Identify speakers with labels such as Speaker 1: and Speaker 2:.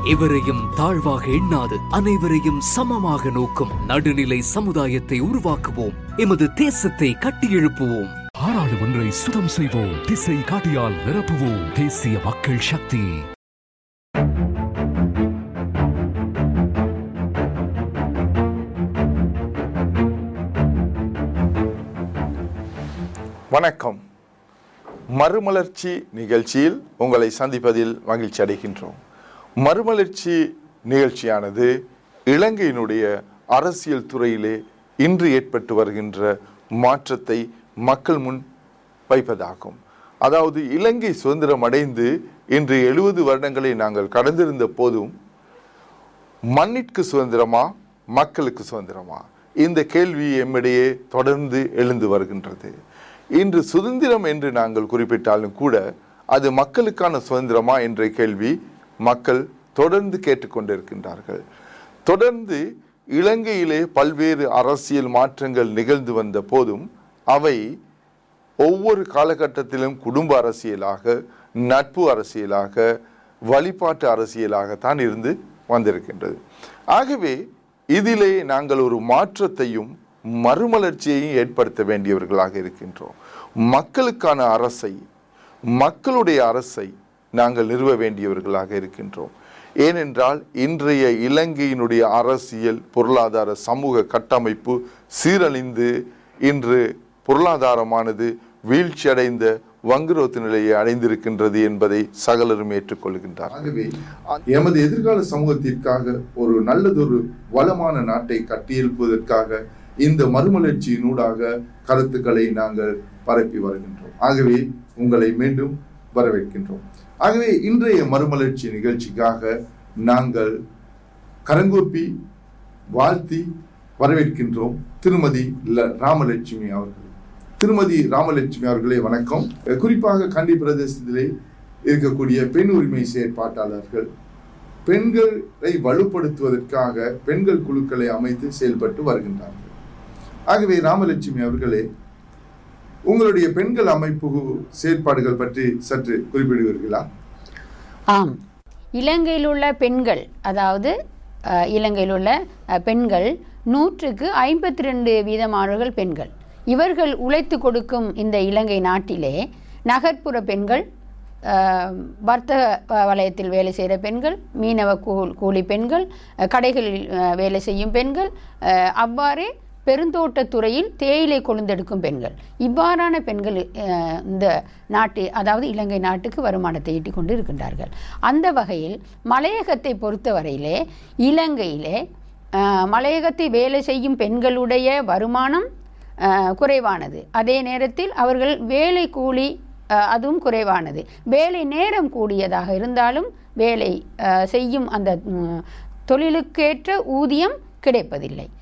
Speaker 1: எவரையும் தாழ்வாக எண்ணாது அனைவரையும் சமமாக நோக்கும் நடுநிலை சமுதாயத்தை உருவாக்குவோம். எமது தேசத்தை கட்டியெழுப்புவோம். பாராளுமன்றை சுத்தம் செய்வோம். திசை காட்டியால் நிரப்புவோம். தேசிய மக்கள் சக்தி.
Speaker 2: வணக்கம். மறுமலர்ச்சி நிகழ்ச்சியில் உங்களை சந்திப்பதில் மகிழ்ச்சி அடைகின்றோம். மறுமலர்ச்சி நிகழ்ச்சியானது இலங்கையினுடைய அரசியல் துறையிலே இன்று ஏற்பட்டு வருகின்ற மாற்றத்தை மக்கள் முன் வைப்பதாகும். அதாவது இலங்கை சுதந்திரம் அடைந்து இன்று 70 வருடங்களை நாங்கள் கடந்திருந்த போதும் மண்ணிற்கு சுதந்திரமா, மக்களுக்கு சுதந்திரமா, இந்த கேள்வி எம்மிடையே தொடர்ந்து எழுந்து வருகின்றது. இன்று சுதந்திரம் என்று நாங்கள் குறிப்பிட்டாலும் கூட அது மக்களுக்கான சுதந்திரமா என்ற கேள்வி மக்கள் தொடர்ந்து கேட்டுக்கொண்டிருக்கின்றார்கள். தொடர்ந்து இலங்கையிலே பல்வேறு அரசியல் மாற்றங்கள் நிகழ்ந்து வந்த போதும் அவை ஒவ்வொரு காலகட்டத்திலும் குடும்ப அரசியலாக, நட்பு அரசியலாக, வழிபாட்டு அரசியலாகத்தான் இருந்து வந்திருக்கின்றது. ஆகவே இதிலே நாங்கள் ஒரு மாற்றத்தையும் மறுமலர்ச்சியையும் ஏற்படுத்த வேண்டியவர்களாக இருக்கின்றோம். மக்களுக்கான அரசை, மக்களுடைய அரசை நாங்கள் நிறுவ வேண்டியவர்களாக இருக்கின்றோம். ஏனென்றால் இன்றைய இலங்கையினுடைய அரசியல், பொருளாதார, சமூக கட்டமைப்பு சீரழிந்து இன்று பொருளாதாரமானது வீழ்ச்சியடைந்த வங்குரோத்து நிலையை அடைந்திருக்கின்றது என்பதை சகலரும் ஏற்றுக்கொள்கின்றார். ஆகவே எமது எதிர்கால சமூகத்திற்காக ஒரு நல்லதொரு வளமான நாட்டை கட்டியெழுப்புவதற்காக இந்த மறுமலர்ச்சியினூடாக கருத்துக்களை நாங்கள் பரப்பி வருகின்றோம். ஆகவே உங்களை மீண்டும் வரவேற்கின்றோம். ஆகவே இன்றைய மறுமலர்ச்சி நிகழ்ச்சிக்காக நாங்கள் கரங்கூப்பி வாழ்த்தி வரவேற்கின்றோம் திருமதி ராமலட்சுமி அவர்கள். திருமதி ராமலட்சுமி அவர்களே வணக்கம். குறிப்பாக கண்டி பிரதேசத்திலே இருக்கக்கூடிய பெண் உரிமை செயற்பாட்டாளர்கள் பெண்களை வலுப்படுத்துவதற்காக பெண்கள் குழுக்களை அமைத்து செயல்பட்டு வருகின்றார்கள். ஆகவே ராமலட்சுமி அவர்களே, உங்களுடைய பெண்கள் அமைப்பு செயற்பாடுகள் பற்றி சற்று குறிப்பிடுவீர்களா?
Speaker 3: ஆம், இலங்கையில் உள்ள பெண்கள், அதாவது இலங்கையில் உள்ள பெண்கள் 100க்கு 52% பெண்கள். இவர்கள் உழைத்து கொடுக்கும் இந்த இலங்கை நாட்டிலே நகர்ப்புற பெண்கள், வர்த்தக வலயத்தில் வேலை செய்கிற பெண்கள், மீனவ கூலி பெண்கள், கடைகளில் வேலை செய்யும் பெண்கள், அவ்வாறே பெருந்தோட்டத்துறையில் தேயிலை கொழுந்தெடுக்கும் பெண்கள், இவ்வாறான பெண்கள் இந்த நாட்டு, அதாவது இலங்கை நாட்டுக்கு வருமானத்தை ஈட்டிக் கொண்டு இருக்கின்றார்கள். அந்த வகையில் மலையகத்தை பொறுத்தவரையிலே இலங்கையிலே மலையகத்தை வேலை செய்யும் பெண்களுடைய வருமானம் குறைவானது. அதே நேரத்தில் அவர்கள் வேலை கூலி அதுவும் குறைவானது. வேலை நேரம் கூடியதாக இருந்தாலும் வேலை செய்யும் அந்த தொழிலுக்கேற்ற ஊதியம் கிடைப்பதில்லை.